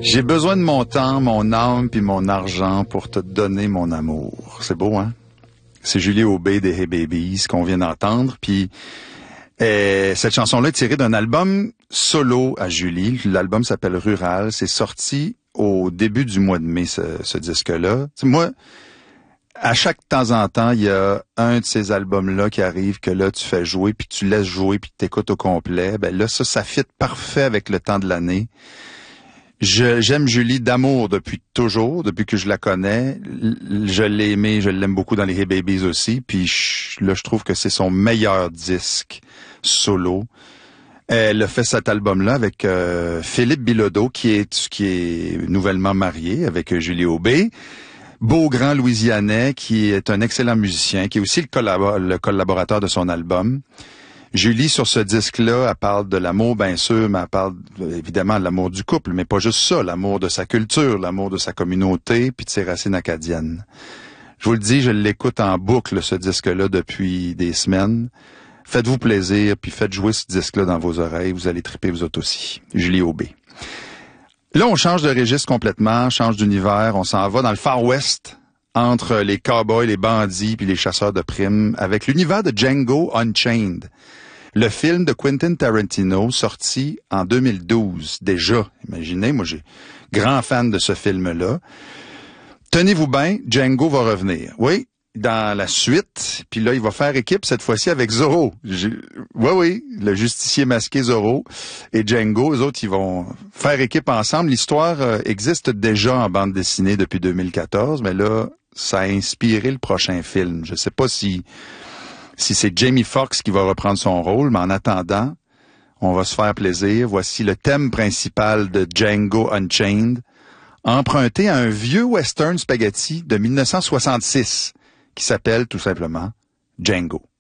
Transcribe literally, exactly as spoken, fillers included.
J'ai besoin de mon temps, mon âme puis mon argent pour te donner mon amour. C'est beau, hein? C'est Julie Aubé des Hey Babies qu'on vient d'entendre. Puis euh, cette chanson-là est tirée d'un album solo à Julie. L'album s'appelle Rural. C'est sorti au début du mois de mai, ce, ce disque-là. T'sais, moi, à chaque temps en temps, il y a un de ces albums-là qui arrive que là, tu fais jouer, puis tu laisses jouer, puis tu t'écoutes au complet. Ben là, ça, ça fit parfait avec le temps de l'année. Je, j'aime Julie d'amour depuis toujours, depuis que je la connais. Je l'ai aimée, je l'aime beaucoup dans les Hey Babies aussi. Puis je, là, je trouve que c'est son meilleur disque solo. Elle a fait cet album-là avec euh, Philippe Bilodeau, qui est qui est nouvellement marié avec Julie Aubé. Beau grand Louisianais, qui est un excellent musicien, qui est aussi le, collabor- le collaborateur de son album. Julie, sur ce disque-là, elle parle de l'amour, bien sûr, mais elle parle évidemment de l'amour du couple, mais pas juste ça, l'amour de sa culture, l'amour de sa communauté, puis de ses racines acadiennes. Je vous le dis, je l'écoute en boucle, ce disque-là, depuis des semaines. Faites-vous plaisir, puis faites jouer ce disque-là dans vos oreilles, vous allez triper vous autres aussi. Julie Aubé. Là, on change de registre complètement, change d'univers, on s'en va dans le Far West, entre les cowboys, les bandits puis les chasseurs de primes, avec l'univers de Django Unchained, le film de Quentin Tarantino sorti en deux mille douze. Déjà, imaginez, moi j'ai grand fan de ce film-là. Tenez-vous bien, Django va revenir. Oui, dans la suite, puis là, il va faire équipe cette fois-ci avec Zorro. J'ai... Oui, oui, le justicier masqué Zorro et Django, eux autres, ils vont faire équipe ensemble. L'histoire euh, existe déjà en bande dessinée depuis deux mille quatorze, mais là, ça a inspiré le prochain film. Je sais pas si si c'est Jamie Foxx qui va reprendre son rôle, mais en attendant, on va se faire plaisir. Voici le thème principal de Django Unchained, emprunté à un vieux western spaghetti de mille neuf cent soixante-six qui s'appelle tout simplement Django.